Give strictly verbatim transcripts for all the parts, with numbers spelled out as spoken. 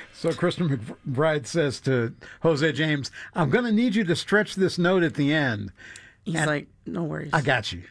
So Kristen McBride says to Jose James, I'm going to need you to stretch this note at the end. He's and like, no worries. I got you.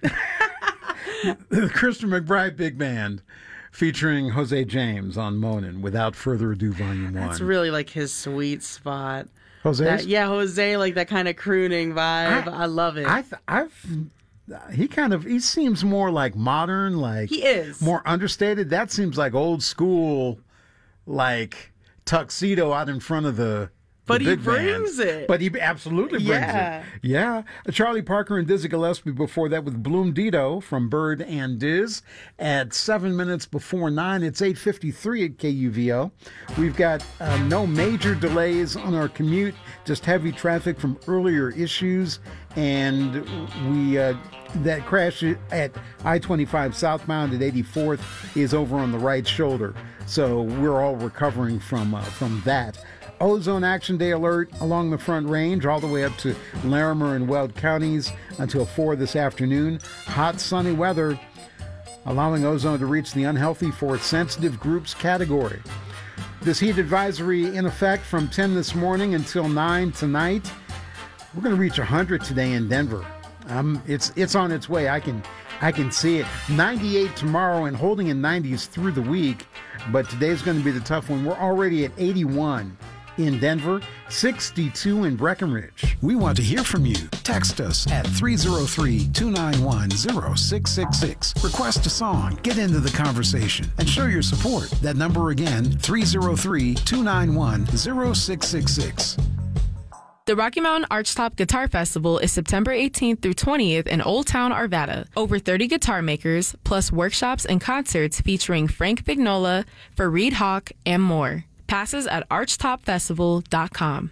The Kristen McBride Big Band featuring Jose James on Moanin', Without Further Ado, Volume one. That's really like his sweet spot. Jose? Yeah, Jose, like that kind of crooning vibe. I, I love it. I th- I've... He kind of, he seems more like modern, like... He is. More understated. That seems like old school, like tuxedo out in front of the... But he brings band. it. But he absolutely brings yeah. it. Yeah. Charlie Parker and Dizzy Gillespie before that with Bloom Dito from Bird and Diz at seven minutes before nine. It's eight fifty-three at K U V O. We've got uh, no major delays on our commute, just heavy traffic from earlier issues. And we uh, that crash at I twenty-five southbound at eighty-fourth is over on the right shoulder. So we're all recovering from uh, from that. Ozone Action Day alert along the Front Range all the way up to Larimer and Weld counties until four this afternoon. Hot, sunny weather allowing ozone to reach the unhealthy for sensitive groups category. This heat advisory in effect from ten this morning until nine tonight. We're going to reach one hundred today in Denver. Um, it's it's on its way. I can I can see it. ninety-eight tomorrow and holding in nineties through the week. But today's going to be the tough one. We're already at eighty-one. In Denver, sixty-two in Breckenridge. We want to hear from you. Text us at three oh three, two nine one, oh six six six. Request a song, get into the conversation, and show your support. That number again, three oh three, two nine one, oh six six six. The Rocky Mountain Archtop Guitar Festival is September eighteenth through twentieth in Old Town, Arvada. Over thirty guitar makers, plus workshops and concerts featuring Frank Vignola, Fareed Hawk, and more. Passes at archtop festival dot com.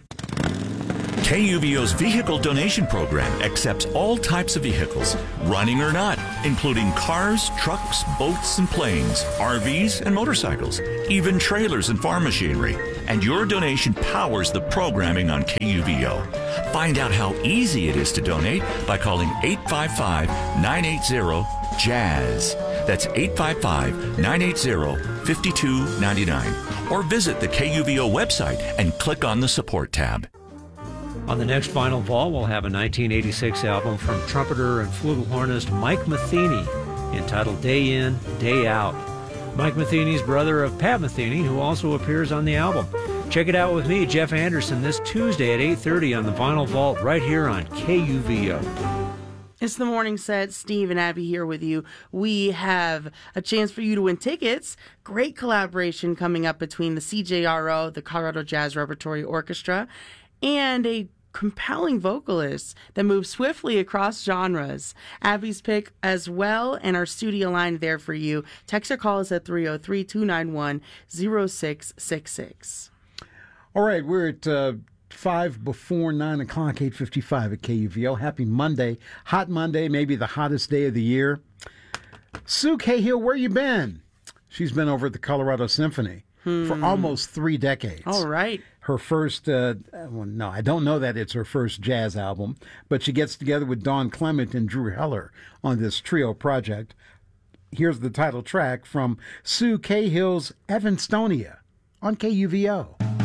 K U V O's vehicle donation program accepts all types of vehicles, running or not, including cars, trucks, boats, and planes, R Vs, and motorcycles, even trailers and farm machinery. And your donation powers the programming on K U V O. Find out how easy it is to donate by calling eight five five, nine eight zero, jazz. That's eight five five, nine eight zero, five two nine nine. Or visit the K U V O website and click on the support tab. On the next Vinyl Vault, we'll have a nineteen eighty-six album from trumpeter and flugelhornist Mike Metheny entitled Day In, Day Out. Mike Metheny's brother of Pat Metheny, who also appears on the album. Check it out with me, Jeff Anderson, this Tuesday at eight thirty on the Vinyl Vault right here on K U V O. It's the morning set. Steve and Abby here with you. We have a chance for you to win tickets. Great collaboration coming up between the C J R O, the Colorado Jazz Repertory Orchestra, and a compelling vocalist that moves swiftly across genres. Abby's pick as well, and our studio line there for you. Text or call us at three oh three, two nine one, oh six six six. All right, we're at uh, five before nine o'clock, eight fifty-five at K U V O. Happy Monday. Hot Monday, maybe the hottest day of the year. Sue Cahill, where you been? She's been over at the Colorado Symphony hmm. for almost three decades. All right. Her first, uh, well, no, I don't know that it's her first jazz album, but she gets together with Don Clement and Drew Heller on this trio project. Here's the title track from Sue Cahill's Evanstonia on K U V O.